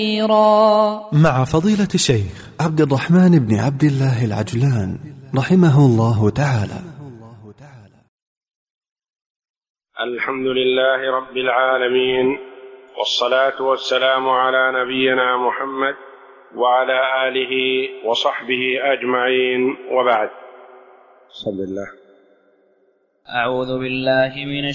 مع فضيلة الشيخ عبد الرحمن بن عبد الله العجلان رحمه الله تعالى. الحمد لله رب العالمين، والصلاة والسلام على نبينا محمد وعلى آله وصحبه أجمعين، وبعد. بسم الله. أعوذ بالله من